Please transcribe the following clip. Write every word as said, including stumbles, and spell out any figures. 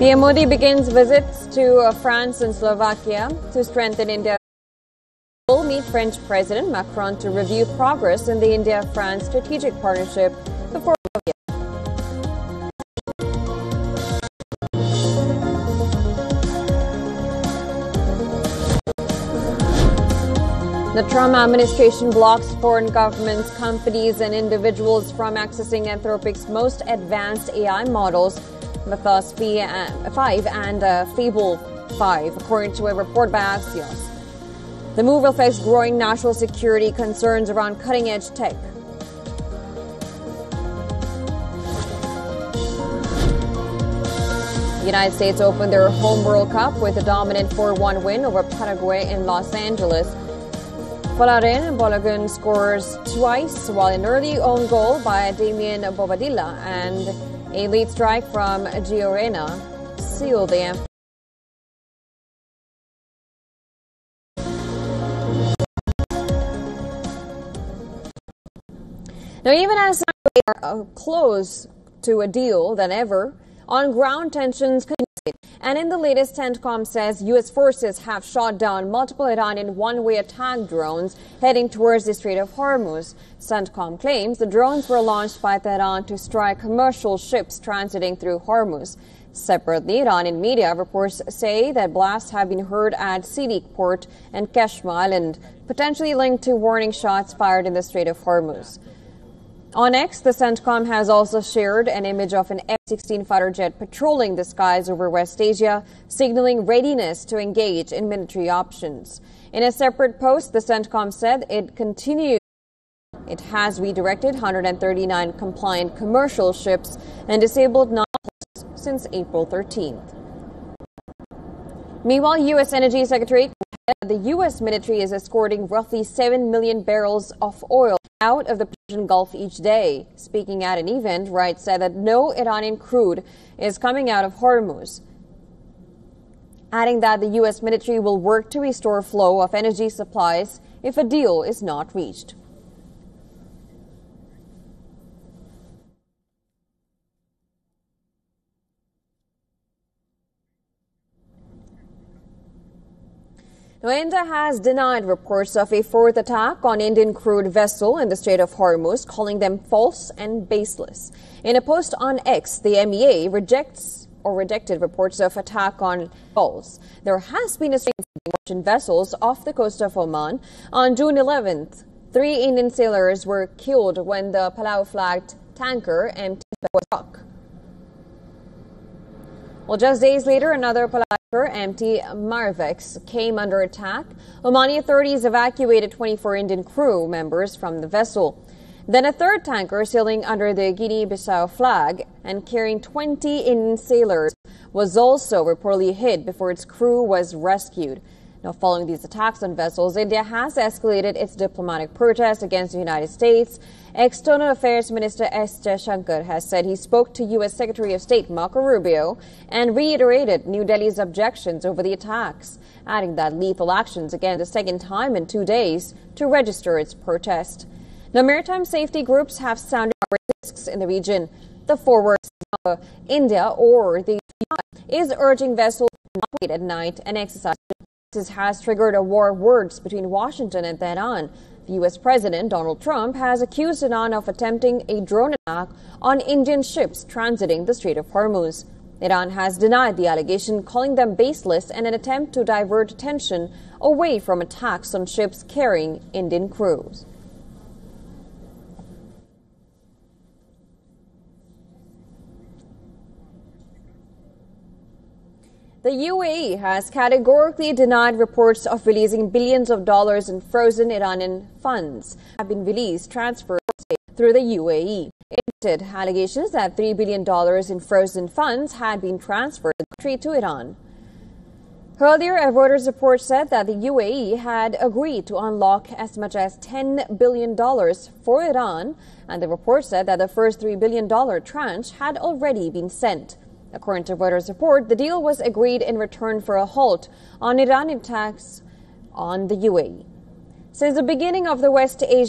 P M Modi begins visits to uh, France and Slovakia to strengthen India. Will meet French President Macron to review progress in the India-France strategic partnership before. The Trump administration blocks foreign governments, companies, and individuals from accessing Anthropic's most advanced A I models, Mythos five and uh, Fable five, according to a report by Axios. The move reflects growing national security concerns around cutting-edge tech. The United States opened their home World Cup with a dominant four one win over Paraguay in Los Angeles. Palarin Balogun scores twice, while an early own goal by Damian Bobadilla and a lead strike from Gio Reyna sealed the anthem. Now, even as we are close to a deal than ever, on-ground tensions continue. And in the latest, CENTCOM says U S forces have shot down multiple Iranian one-way attack drones heading towards the Strait of Hormuz. CENTCOM claims the drones were launched by Tehran to strike commercial ships transiting through Hormuz. Separately, Iranian media reports say that blasts have been heard at Sidik Port and Keshma Island, potentially linked to warning shots fired in the Strait of Hormuz. On X, the CENTCOM has also shared an image of an F sixteen fighter jet patrolling the skies over West Asia, signaling readiness to engage in military options. In a separate post, the CENTCOM said it continued. It has redirected one hundred thirty-nine compliant commercial ships and disabled nine since April thirteenth. Meanwhile, U S Energy Secretary said the U S military is escorting roughly seven million barrels of oil out of the Persian Gulf each day. Speaking at an event, Wright said that no Iranian crude is coming out of Hormuz, adding that the U S military will work to restore flow of energy supplies if a deal is not reached. Now, India has denied reports of a fourth attack on Indian crude vessel in the Strait of Hormuz, calling them false and baseless. In a post on X, the M E A rejects or rejected reports of attack on false. There has been a string of Russian vessels off the coast of Oman. On June eleventh, three Indian sailors were killed when the Palau-flagged tanker M T was struck. Well, just days later, another Palau M T Marvex came under attack. Omani authorities evacuated twenty-four Indian crew members from the vessel. Then a third tanker sailing under the Guinea-Bissau flag and carrying twenty Indian sailors was also reportedly hit before its crew was rescued. Now, following these attacks on vessels, India has escalated its diplomatic protest against the United States. External Affairs Minister S. Jaishankar has said he spoke to U S Secretary of State Marco Rubio and reiterated New Delhi's objections over the attacks, adding that lethal actions again the second time in two days to register its protest. Now, maritime safety groups have sounded risks in the region. The Forward uh, India or the is urging vessels to not wait at night and exercise. This has triggered a war of words between Washington and Tehran. The U S President Donald Trump has accused Iran of attempting a drone attack on Indian ships transiting the Strait of Hormuz. Iran has denied the allegation, calling them baseless and an attempt to divert attention away from attacks on ships carrying Indian crews. The U A E has categorically denied reports of releasing billions of dollars in frozen Iranian funds have been released, transferred through the U A E. It did allegations that three billion dollars in frozen funds had been transferred the country to Iran. Earlier, a Reuters report said that the U A E had agreed to unlock as much as ten billion dollars for Iran, and the report said that the first three billion dollars tranche had already been sent. According to Reuters report, the deal was agreed in return for a halt on Iranian tax on the U A E. Since the beginning of the West Asia